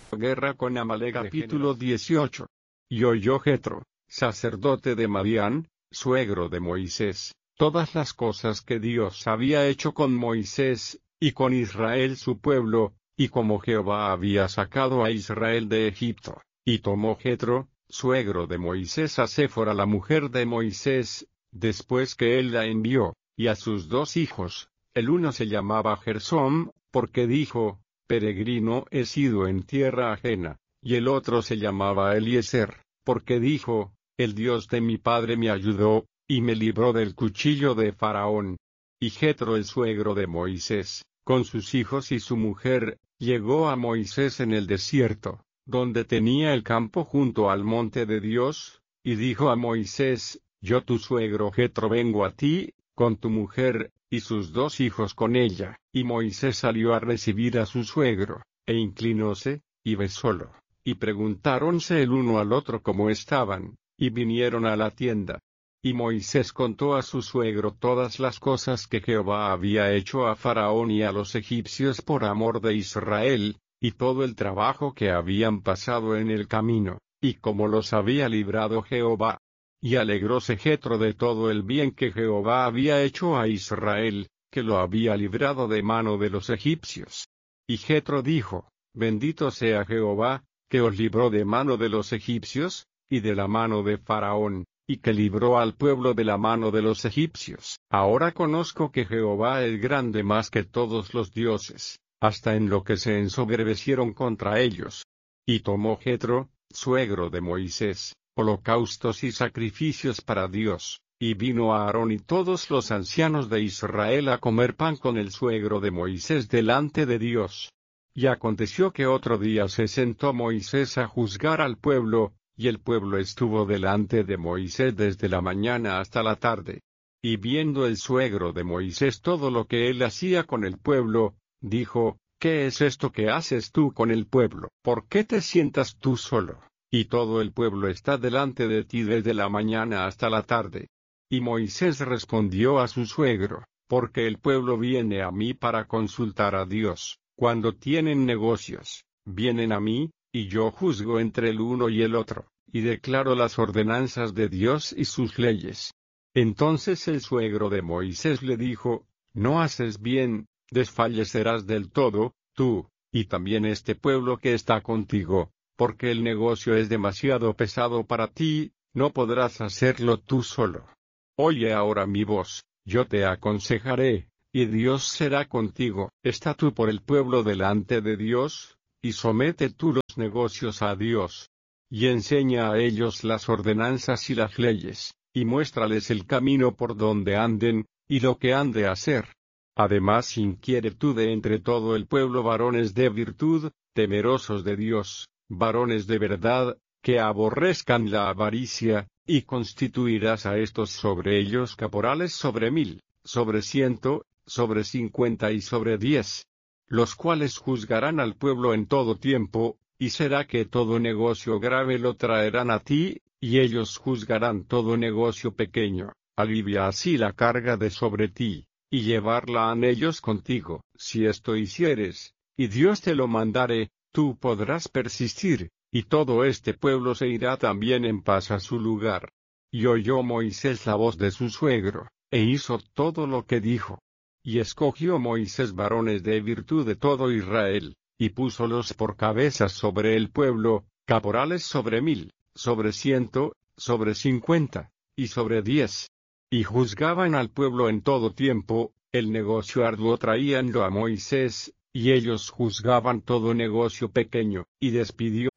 Guerra con Amalek. Capítulo 18. Y oyó Jetro, sacerdote de Madián, suegro de Moisés, todas las cosas que Dios había hecho con Moisés, y con Israel su pueblo, y como Jehová había sacado a Israel de Egipto. Y tomó Jetro, suegro de Moisés, a Séfora la mujer de Moisés, después que él la envió, y a sus 2 hijos. El uno se llamaba Gersom, porque dijo: peregrino he sido en tierra ajena, y el otro se llamaba Eliezer, porque dijo: el Dios de mi padre me ayudó, y me libró del cuchillo de Faraón. Y Jetro el suegro de Moisés, con sus hijos y su mujer, llegó a Moisés en el desierto, donde tenía el campo junto al monte de Dios, y dijo a Moisés: yo tu suegro Jetro vengo a ti, con tu mujer, y sus 2 hijos con ella. Y Moisés salió a recibir a su suegro, e inclinóse, y besólo, y preguntáronse el uno al otro cómo estaban, y vinieron a la tienda. Y Moisés contó a su suegro todas las cosas que Jehová había hecho a Faraón y a los egipcios por amor de Israel, y todo el trabajo que habían pasado en el camino, y cómo los había librado Jehová. Y alegróse Jetro de todo el bien que Jehová había hecho a Israel, que lo había librado de mano de los egipcios. Y Jetro dijo: bendito sea Jehová, que os libró de mano de los egipcios, y de la mano de Faraón, y que libró al pueblo de la mano de los egipcios. Ahora conozco que Jehová es grande más que todos los dioses, hasta en lo que se ensoberbecieron contra ellos. Y tomó Jetro, suegro de Moisés, holocaustos y sacrificios para Dios, y vino a Aarón y todos los ancianos de Israel a comer pan con el suegro de Moisés delante de Dios. Y aconteció que otro día se sentó Moisés a juzgar al pueblo, y el pueblo estuvo delante de Moisés desde la mañana hasta la tarde. Y viendo el suegro de Moisés todo lo que él hacía con el pueblo, dijo: ¿qué es esto que haces tú con el pueblo? ¿Por qué te sientas tú solo, y todo el pueblo está delante de ti desde la mañana hasta la tarde? Y Moisés respondió a su suegro: porque el pueblo viene a mí para consultar a Dios. Cuando tienen negocios, vienen a mí, y yo juzgo entre el uno y el otro, y declaro las ordenanzas de Dios y sus leyes. Entonces el suegro de Moisés le dijo: no haces bien, desfallecerás del todo, tú, y también este pueblo que está contigo, porque el negocio es demasiado pesado para ti, no podrás hacerlo tú solo. Oye ahora mi voz, yo te aconsejaré, y Dios será contigo. Está tú por el pueblo delante de Dios, y somete tú los negocios a Dios. Y enseña a ellos las ordenanzas y las leyes, y muéstrales el camino por donde anden, y lo que han de hacer. Además inquiere tú de entre todo el pueblo varones de virtud, temerosos de Dios, varones de verdad, que aborrezcan la avaricia, y constituirás a estos sobre ellos caporales sobre 1000, sobre 100, sobre 50 y sobre 10, los cuales juzgarán al pueblo en todo tiempo, y será que todo negocio grave lo traerán a ti, y ellos juzgarán todo negocio pequeño. Alivia así la carga de sobre ti, y llevarla han ellos contigo. Si esto hicieres, y Dios te lo mandare, tú podrás persistir, y todo este pueblo se irá también en paz a su lugar. Y oyó Moisés la voz de su suegro, e hizo todo lo que dijo. Y escogió Moisés varones de virtud de todo Israel, y púsolos por cabezas sobre el pueblo, caporales sobre 1000, sobre 100, sobre 50, y sobre 10. Y juzgaban al pueblo en todo tiempo, el negocio arduo traíanlo a Moisés, y ellos juzgaban todo negocio pequeño. Y despidió